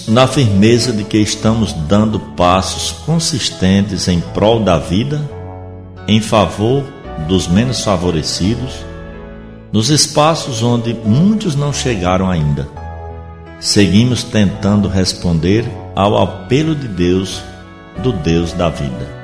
Na firmeza de que estamos dando passos consistentes em prol da vida, em favor dos menos favorecidos, nos espaços onde muitos não chegaram ainda. Seguimos tentando responder ao apelo de Deus, do Deus da vida.